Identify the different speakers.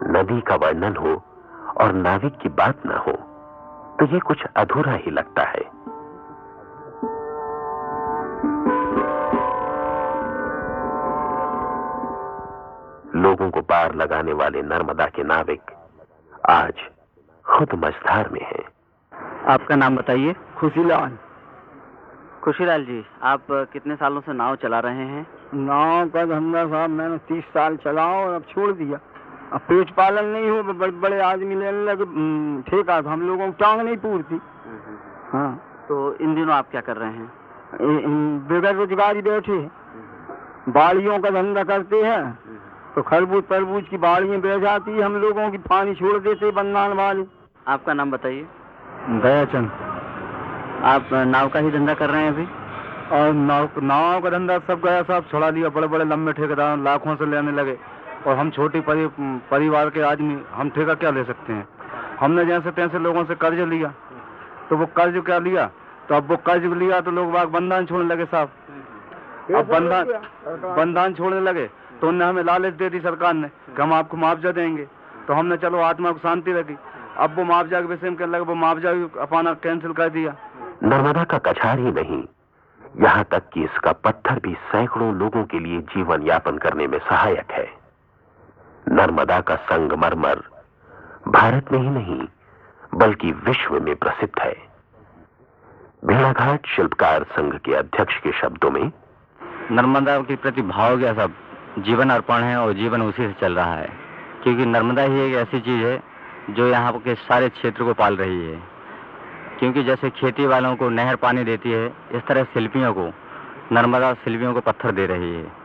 Speaker 1: नदी का वर्णन हो और नाविक की बात न हो तो ये कुछ अधूरा ही लगता है। लोगों को पार लगाने वाले नर्मदा के नाविक आज खुद मझधार में हैं।
Speaker 2: आपका नाम बताइए।
Speaker 3: खुशीलाल।
Speaker 2: खुशीलाल जी, आप कितने सालों से नाव चला रहे हैं?
Speaker 3: नाव का धंधा साहब मैंने 30 साल चलाओ और अब छोड़ दिया। अब पेट पालन नहीं हो, बड़े बड़े आदमी लेने लगे ठेका, तो हम लोगों की टांग नहीं पूरती। हाँ,
Speaker 2: तो इन दिनों आप क्या कर रहे हैं?
Speaker 3: बेगर रोजगारी बैठे, बाड़ियों का धंधा करते हैं, तो खरबूज तरबूज की बाड़ियाँ बह जाती है, हम लोगों की पानी छोड़ देते बंदान वाले।
Speaker 2: आपका नाम बताइए।
Speaker 3: दयाचंद।
Speaker 2: आप नाव का ही धंधा कर रहे हैं अभी?
Speaker 3: और नाव का धंधा सब गया साहब, छोड़ा लिया। बड़े बड़े लंबे ठेकेदार लाखों से लेने लगे और हम छोटे परिवार के आदमी, हम ठेका क्या ले सकते हैं। हमने जैसे तैसे लोगों से कर्ज लिया, तो वो कर्ज क्या लिया, तो अब वो कर्ज लिया तो लोग बंधान छोड़ने लगे साहब। अब बंधान छोड़ने लगे तो उन्होंने हमें लालच दे दी सरकार ने कि हम आपको मुआवजा देंगे, तो हमने चलो आत्मा को शांति लगी। अब वो मुआवजा के विषय में कहने लगे, वो मुआवजा भी अपना कैंसिल कर दिया।
Speaker 1: नर्मदा का कछार ही नहीं, यहाँ तक कि इसका पत्थर भी सैकड़ों लोगों के लिए जीवन यापन करने में सहायक है। नर्मदा का संगमरमर भारत में ही नहीं बल्कि विश्व में प्रसिद्ध है। भेड़ाघाट शिल्पकार संघ के अध्यक्ष के शब्दों में,
Speaker 2: नर्मदा के प्रति भाव क्या सब जीवन अर्पण है और जीवन उसी से चल रहा है, क्योंकि नर्मदा ही एक ऐसी चीज है जो यहाँ के सारे क्षेत्र को पाल रही है। क्योंकि जैसे खेती वालों को नहर पानी देती है, इस तरह शिल्पियों को नर्मदा शिल्पियों को पत्थर दे रही है।